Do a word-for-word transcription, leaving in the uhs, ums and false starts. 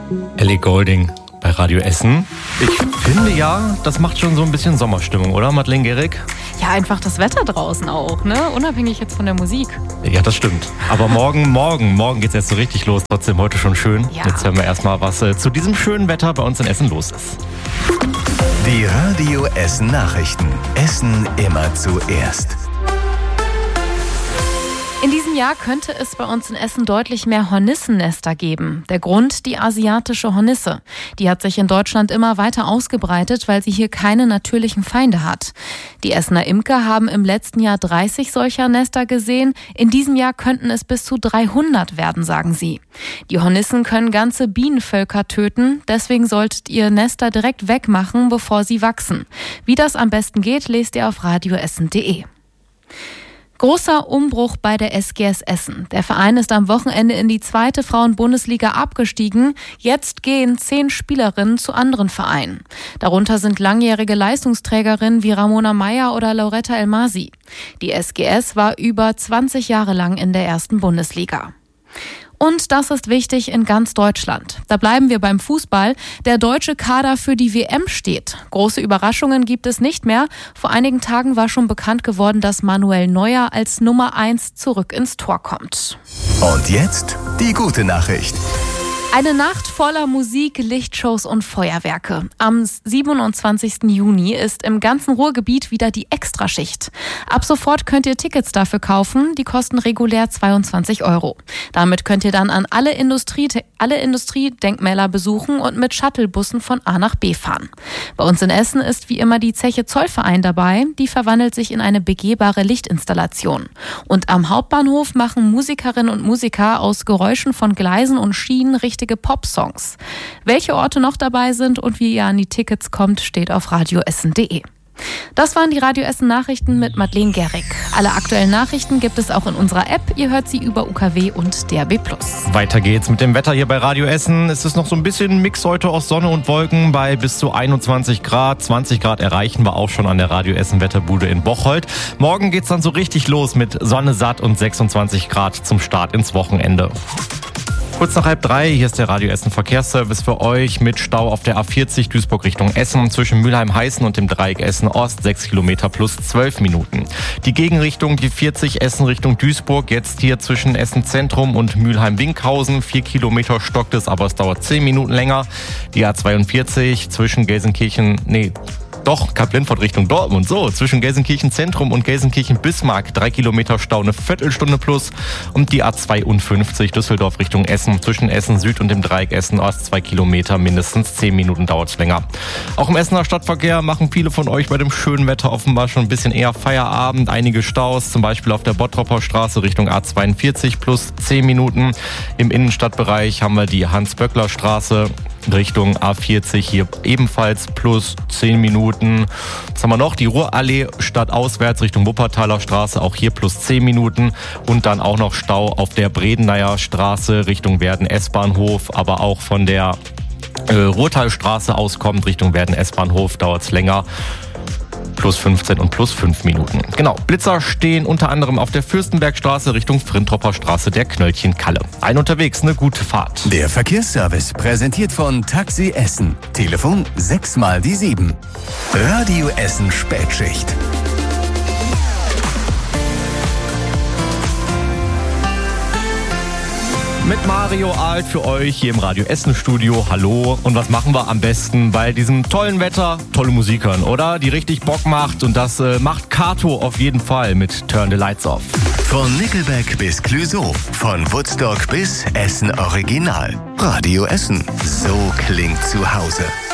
Ellie Goulding bei Radio Essen. Ich finde ja, das macht schon so ein bisschen Sommerstimmung, oder Madeleine Gehrig? Ja, einfach das Wetter draußen auch, ne? Unabhängig jetzt von der Musik. Ja, das stimmt. Aber morgen, morgen, morgen geht's jetzt so richtig los. Trotzdem heute schon schön. Ja. Jetzt hören wir erstmal, was äh, zu diesem schönen Wetter bei uns in Essen los ist. Die Radio Essen Nachrichten. Essen immer zuerst. In diesem Jahr könnte es bei uns in Essen deutlich mehr Hornissennester geben. Der Grund, die asiatische Hornisse. Die hat sich in Deutschland immer weiter ausgebreitet, weil sie hier keine natürlichen Feinde hat. Die Essener Imker haben im letzten Jahr dreißig solcher Nester gesehen. In diesem Jahr könnten es bis zu dreihundert werden, sagen sie. Die Hornissen können ganze Bienenvölker töten. Deswegen solltet ihr Nester direkt wegmachen, bevor sie wachsen. Wie das am besten geht, lest ihr auf radioessen punkt de. Großer Umbruch bei der S G S Essen. Der Verein ist am Wochenende in die zweite Frauen-Bundesliga abgestiegen. Jetzt gehen zehn Spielerinnen zu anderen Vereinen. Darunter sind langjährige Leistungsträgerinnen wie Ramona Meyer oder Lauretta Elmasi. Die S G S war über zwanzig Jahre lang in der ersten Bundesliga. Und das ist wichtig in ganz Deutschland. Da bleiben wir beim Fußball. Der deutsche Kader für die W M steht. Große Überraschungen gibt es nicht mehr. Vor einigen Tagen war schon bekannt geworden, dass Manuel Neuer als Nummer eins zurück ins Tor kommt. Und jetzt die gute Nachricht. Eine Nacht voller Musik, Lichtshows und Feuerwerke. Am siebenundzwanzigsten Juni ist im ganzen Ruhrgebiet wieder die Extraschicht. Ab sofort könnt ihr Tickets dafür kaufen. Die kosten regulär zweiundzwanzig Euro. Damit könnt ihr dann an alle Industrie, alle Industriedenkmäler besuchen und mit Shuttlebussen von A nach B fahren. Bei uns in Essen ist wie immer die Zeche Zollverein dabei. Die verwandelt sich in eine begehbare Lichtinstallation. Und am Hauptbahnhof machen Musikerinnen und Musiker aus Geräuschen von Gleisen und Schienen richtige Pop-Songs. Welche Orte noch dabei sind und wie ihr an die Tickets kommt, steht auf radioessen punkt de. Das waren die Radio Essen Nachrichten mit Madeleine Gehrig. Alle aktuellen Nachrichten gibt es auch in unserer App. Ihr hört sie über U K W und D A B plus. Weiter geht's mit dem Wetter hier bei Radio Essen. Es ist noch so ein bisschen Mix heute aus Sonne und Wolken bei bis zu einundzwanzig Grad. zwanzig Grad erreichen wir auch schon an der Radio Essen Wetterbude in Bocholt. Morgen geht's dann so richtig los mit Sonne satt und sechsundzwanzig Grad zum Start ins Wochenende. Kurz nach halb drei, hier ist der Radio Essen Verkehrsservice für euch mit Stau auf der A vierzig Duisburg Richtung Essen zwischen Mülheim-Heißen und dem Dreieck Essen-Ost, sechs Kilometer plus zwölf Minuten. Die Gegenrichtung, die vierzig Essen Richtung Duisburg, jetzt hier zwischen Essen-Zentrum und Mülheim-Winkhausen, vier Kilometer stockt es, aber es dauert zehn Minuten länger. Die A zweiundvierzig zwischen Gelsenkirchen, nee, Doch, Kap-Lindfort Richtung Dortmund. So, zwischen Gelsenkirchen Zentrum und Gelsenkirchen Bismarck. Drei Kilometer Stau, eine Viertelstunde plus. Und die A zweiundfünfzig Düsseldorf Richtung Essen. Zwischen Essen Süd und dem Dreieck Essen Ost. Zwei Kilometer, mindestens zehn Minuten dauert es länger. Auch im Essener Stadtverkehr machen viele von euch bei dem schönen Wetter offenbar schon ein bisschen eher Feierabend. Einige Staus, zum Beispiel auf der Bottropper Straße Richtung A zweiundvierzig plus zehn Minuten. Im Innenstadtbereich haben wir die Hans-Böckler-Straße Richtung A vierzig hier ebenfalls plus zehn Minuten. Was haben wir noch? Die Ruhrallee stadtauswärts Richtung Wuppertaler Straße, auch hier plus zehn Minuten. Und dann auch noch Stau auf der Bredeneier Straße Richtung Werden S-Bahnhof, aber auch von der äh, Ruhrtalstraße auskommt Richtung Werden S-Bahnhof dauert es länger. Plus fünfzehn und plus fünf Minuten. Genau, Blitzer stehen unter anderem auf der Fürstenbergstraße Richtung Frintropper Straße der Knöllchen-Kalle. Ein unterwegs, eine gute Fahrt. Der Verkehrsservice präsentiert von Taxi Essen. Telefon sechs mal die sieben. Radio Essen Spätschicht. Mit Mario Alt für euch hier im Radio Essen Studio. Hallo. Und was machen wir am besten bei diesem tollen Wetter? Tolle Musik hören, oder? Die richtig Bock macht. Und das äh, macht Kato auf jeden Fall mit Turn the Lights Off. Von Nickelback bis Clouseau. Von Woodstock bis Essen Original. Radio Essen. So klingt zu Hause.